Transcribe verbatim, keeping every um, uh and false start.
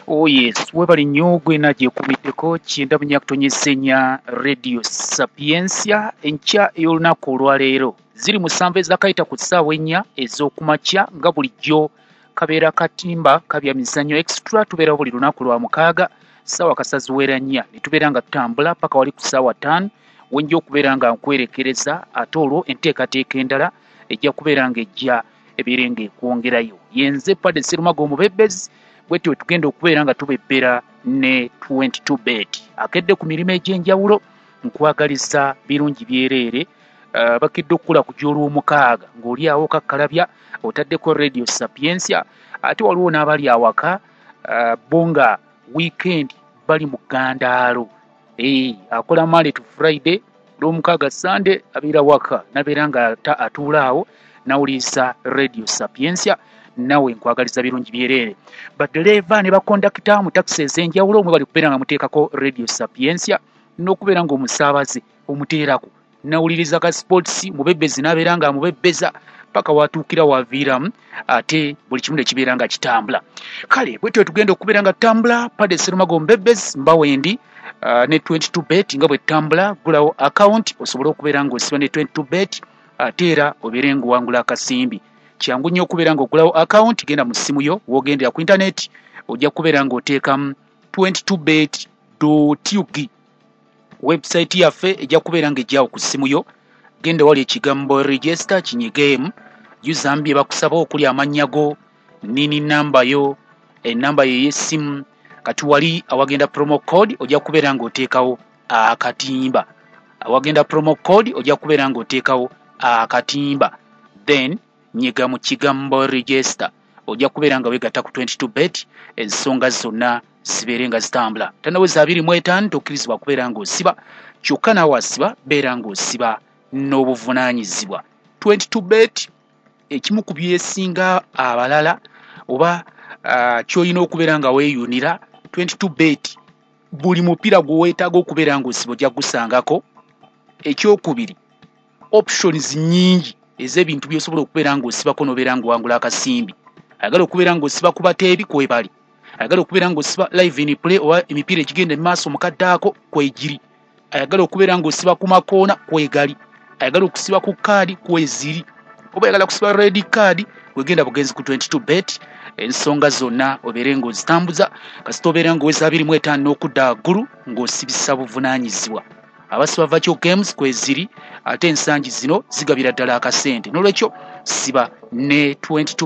Oh yes, webali nnyo gwe nagyekumiddeko kyenda munyakutonyesenya Radio Sapiensia enkya ey'olunaku olwaleero ziri musanvu ezakayita ku ssaawa ennya ez'okumakya nga bulijjo kabeera katimba kabya mizannyo extra tubeera buli lunaku lwa mukaaga ssaawa kasaziwera nnya ne tubeera nga tutambula paka wali ku ssaawa ttaano wenja okubeera nga nkwerekereza ate olwo enteekateeka endala ejja kubeera ng'ejja ebeere ng'ekwongerayo yenze Padre Sserumago Omubebbezi bwetyo wetugenda okubeera nga tubebbera ne twenty-two bet akedde ku mirimu egy'enjawulo nkwagaliza birungi byereere uh, bakidde okukula ku gy'olwomukaaga ng'oli awo kakkalabya otaddeko Radio Sapiensia ate waliwo n'abali awaka uh, bo nga weekend bali mu ggandaalo hey, akola Monday to Friday lwomukaaga Sunday abeera waka nabeera nga atuula awo nawuliriza Radio Sapiensia nawe nkwagaliza birungi byereere baddereva ne bakondakita mu takisi ez'enjawulo omwe bali kubeera nga muteekako Radio Sapiensia n'okubeera ng'omusaabaze omuteerako nawuliriza ka sports mubebbezi n'abeera nga amubebbeza paka watuukira waviiramu ate buli kimu ne kibeera nga kitambula kale bwetyo tugenda okubeera nga tutambula Padre Sserumago Omubebbezi mbawendi uh, ne twenty-two bet nga bwe tutambula gulawo account osobole okubeera ng'osiba ne twenty-two bet ate era obeere ng'owangula akasimbi kyangu nnyo okubeera ng'ogulawo account genda mu ssimu yo w'ogendera ku internet ojja kubeera ng'oteekamu twenty-two bet dot u g website yaffe ejja kubeera ng'ejjaawo ku ssimu yo genda wali ekigambo register kinyigeemu yuzambye bakusaba okuli amannya go nini namba yo enamba yo y'essimu kati wali awagenda promo code ojja kubeera ng'oteekawo akatimba awagenda promo code ojja kubeera ng'oteekawo akatimba then nyiga mu kigambo register ojja kubeera nga weegatta ku twenty-two bet ensonga zonna zibeere nga zitambula tanaweza abiri mu etaano tokkirizibwa kubeera ng'osiba kyokka naawe asiba beera ng'osiba n'obuvunaanyizibwa twenty-two bet ekimu ku byesinga abalala oba uh, kyolina okubeera nga weeyunira twenty-two bet buli mupiira gwe weetaaga okubeera ng'osiba ojja gusangako ekyokubiri options nnyingi ez'ebintu by'osobola okubeera ng'osibako n'obeera ng'owangula akasimbi ayagala okubeera ng'osiba ku bateebi kwebali ayagala okubeera ng'osiba live in play oba emipiira egigenda mu maaso mukaddaako kwegiri ayagala okubeera ng'osiba ku makoona kwegali ayagala okusiba ku kaadi kweziri oba ayagala kusiba red card wegenda bugenzi ku twenty-two bet ensonga zonna obeere ng'ozitambuza kasita obeera ng'oweza abiri mu etaano n'okudda waggulu ng'osibisa buvunaanyizibwa abasiba virtual games kweziri ate ensangi zino zigabira ddala akasente n'olwekyo siba ne twenty-two